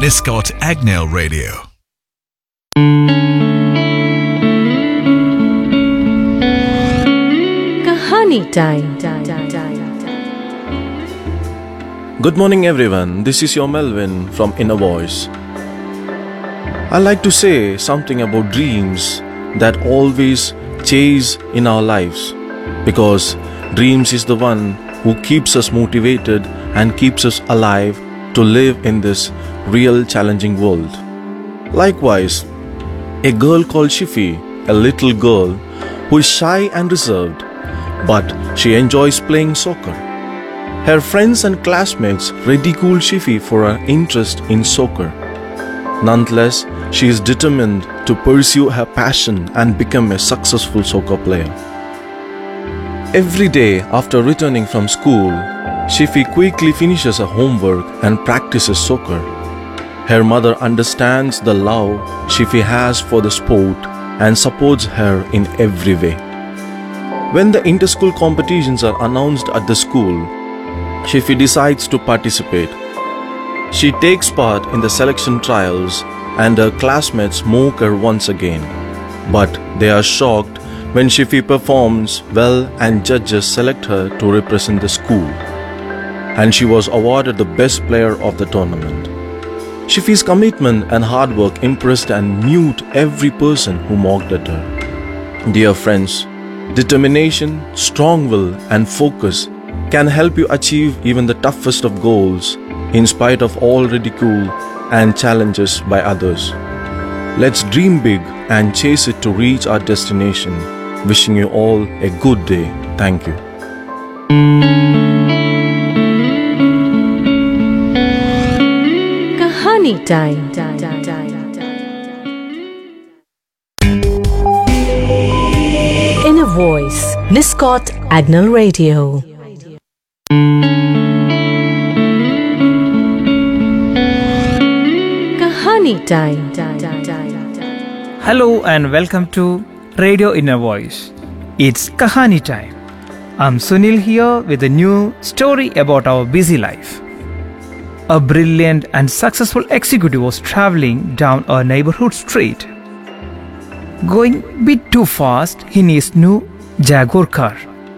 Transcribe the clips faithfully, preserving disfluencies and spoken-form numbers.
Niscot Agnell Radio. Kahani time. Good morning everyone, this is your Melvin from Inner Voice. I like to say something about dreams that always chase in our lives, because dreams is the one who keeps us motivated and keeps us alive to live in this real challenging world. Likewise, a girl called Shifi, a little girl who is shy and reserved, but she enjoys playing soccer. Her friends and classmates ridicule Shifi for her interest in soccer. Nonetheless, she is determined to pursue her passion and become a successful soccer player. Every day after returning from school, Shifi quickly finishes her homework and practices soccer. Her mother understands the love Shifi has for the sport and supports her in every way. When the inter-school competitions are announced at the school, Shifi decides to participate. She takes part in the selection trials and her classmates mock her once again. But they are shocked when Shifi performs well and judges select her to represent the school. And she was awarded the best player of the tournament. Shifi's commitment and hard work impressed and moved every person who mocked at her. Dear friends, determination, strong will and focus can help you achieve even the toughest of goals in spite of all ridicule and challenges by others. Let's dream big and chase it to reach our destination. Wishing you all a good day. Thank you. Kahani time. Inner Voice, Niscot Agnell Radio. Kahani time. Hello and welcome to Radio Inner Voice. It's Kahani time. I'm Sunil here with a new story about our busy life. A brilliant and successful executive was traveling down a neighborhood street, going a bit too fast in his new Jaguar car.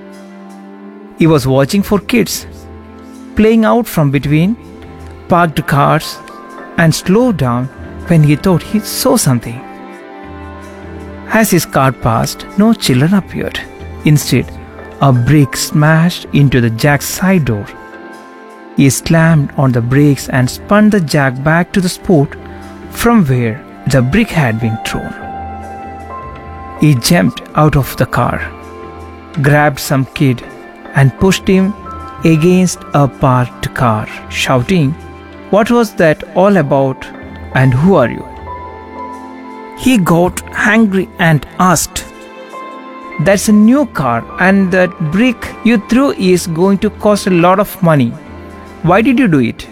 He was watching for kids playing out from between parked cars and slowed down when he thought he saw something. As his car passed, no children appeared. Instead, a brick smashed into the Jack's side door. He slammed on the brakes and spun the Jack back to the spot from where the brick had been thrown. He jumped out of the car, grabbed some kid and pushed him against a parked car, shouting, "What was that all about and who are you?" He got angry and asked, "That's a new car and that brick you threw is going to cost a lot of money. Why did you do it?"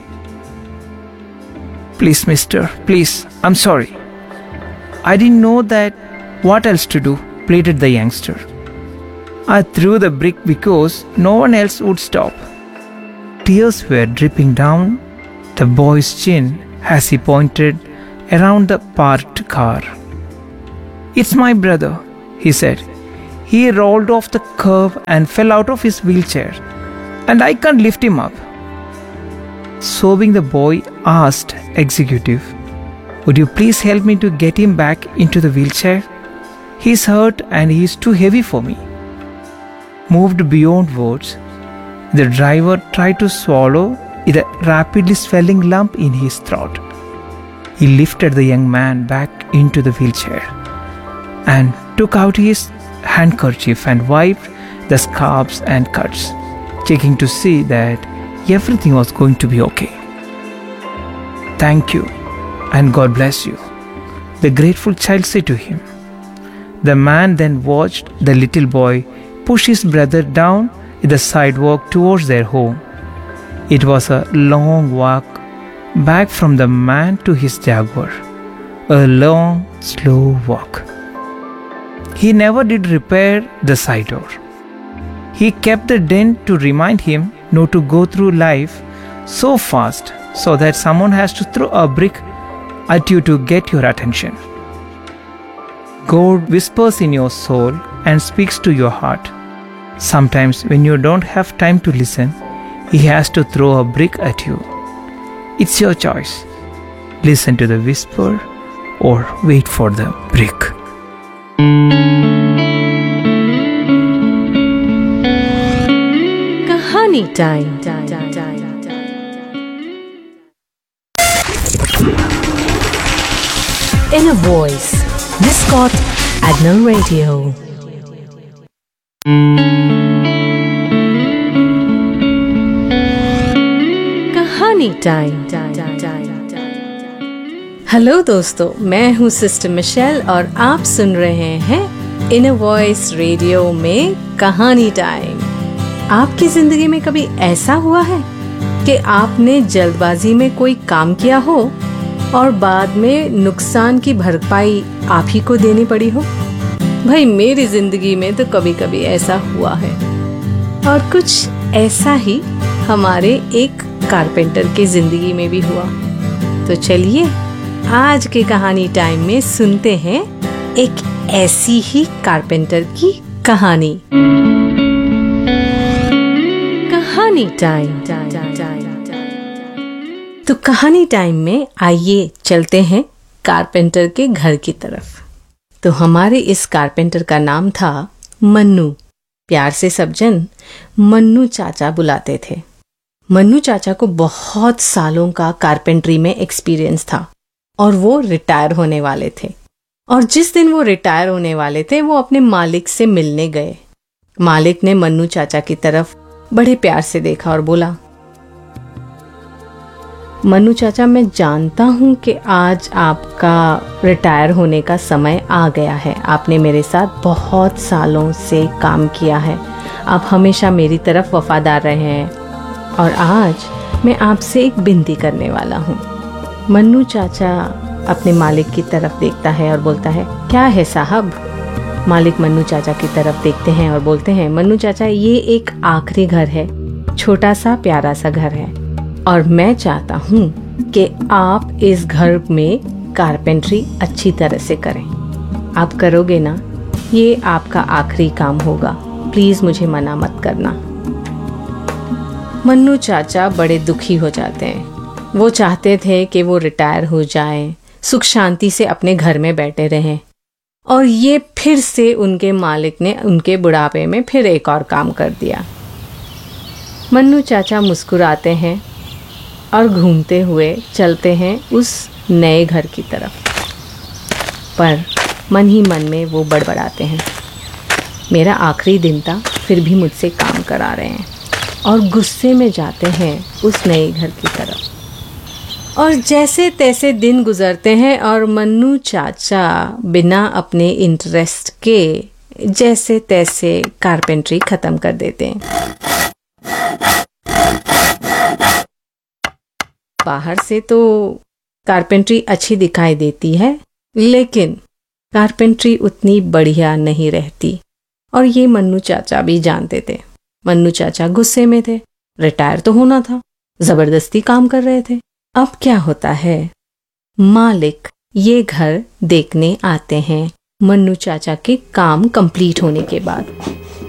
"Please, mister, please, I'm sorry. I didn't know that. What else to do?" pleaded the youngster. "I threw the brick because no one else would stop." Tears were dripping down the boy's chin as he pointed around the parked car. "It's my brother," he said. "He rolled off the curb and fell out of his wheelchair, and I can't lift him up." Sobbing, the boy asked executive, "Would you please help me to get him back into the wheelchair? He's hurt and he's too heavy for me." Moved beyond words, the driver tried to swallow with a rapidly swelling lump in his throat. He lifted the young man back into the wheelchair and took out his handkerchief and wiped the scabs and cuts, checking to see that everything was going to be okay. "Thank you and God bless you," the grateful child said to him. The man then watched the little boy push his brother down the sidewalk towards their home. It was a long walk back from the man to his Jaguar, a long, slow walk. He never did repair the side door. He kept the dent to remind him not to go through life so fast so that someone has to throw a brick at you to get your attention. God whispers in your soul and speaks to your heart. Sometimes when you don't have time to listen, He has to throw a brick at you. It's your choice. Listen to the whisper or wait for the brick. Kahani time. In a voice, Niscott Agnel Radio. Kahani time. Hello दोस्तों, मैं हूँ sister Michel और आप सुन रहे हैं इन a voice radio में कहानी time. आपकी जिंदगी में कभी ऐसा हुआ है कि आपने जल्दबाजी में कोई काम किया हो और बाद में नुकसान की भरपाई आप ही को देनी पड़ी हो? भाई मेरी जिंदगी में तो कभी कभी ऐसा हुआ है, और कुछ ऐसा ही हमारे एक कारपेंटर की जिंदगी में भी हुआ। तो चलिए आज के कहानी टाइम में सुनते हैं एक ऐसी ही कारपेंटर की कहानी। कहानी टाइम। तो कहानी टाइम में आइए चलते हैं कारपेंटर के घर की तरफ। तो हमारे इस कारपेंटर का नाम था मन्नू। प्यार से सब जन मन्नू चाचा बुलाते थे। मन्नू चाचा को बहुत सालों का कारपेंट्री में एक्सपीरियंस था और वो रिटायर होने वाले थे। और जिस दिन वो रिटायर होने वाले थे वो अपने मालिक से मिलने गए। मालिक ने मन्नू चाचा की तरफ बड़े प्यार से देखा और बोला, मन्नू चाचा, मैं जानता हूँ कि आज आपका रिटायर होने का समय आ गया है। आपने मेरे साथ बहुत सालों से काम किया है, आप हमेशा मेरी तरफ वफादार रहे हैं, और आज मैं आपसे एक विनती करने वाला हूँ। मन्नू चाचा अपने मालिक की तरफ देखता है और बोलता है, क्या है साहब? मालिक मन्नू चाचा की तरफ देखते हैं और बोलते हैं, मन्नू चाचा, ये एक आखिरी घर है, छोटा सा प्यारा सा घर है, और मैं चाहता हूँ कि आप इस घर में कारपेंट्री अच्छी तरह से करें। आप करोगे ना? ये आपका आखिरी काम होगा, प्लीज मुझे मना मत करना। मन्नू चाचा बड़े दुखी हो जाते हैं। वो चाहते थे कि वो रिटायर हो जाएं, सुख शांति से अपने घर में बैठे रहें, और ये फिर से उनके मालिक ने उनके बुढ़ापे में फिर एक और काम कर दिया। मन्नू चाचा मुस्कुराते हैं और घूमते हुए चलते हैं उस नए घर की तरफ, पर मन ही मन में वो बड़बड़ाते हैं, मेरा आखिरी दिन था फिर भी मुझसे काम करा रहे हैं, और गुस्से में जाते हैं उस नए घर की तरफ। और जैसे तैसे दिन गुजरते हैं और मन्नू चाचा बिना अपने इंटरेस्ट के जैसे तैसे कारपेंट्री खत्म कर देते हैं। बाहर से तो कारपेंट्री अच्छी दिखाई देती है, लेकिन कारपेंट्री उतनी बढ़िया नहीं रहती, और ये मन्नू चाचा भी जानते थे। मन्नू चाचा गुस्से में थे, रिटायर तो होना था, जबरदस्ती काम कर रहे थे। अब क्या होता है, मालिक ये घर देखने आते हैं मन्नू चाचा के काम कंप्लीट होने के बाद।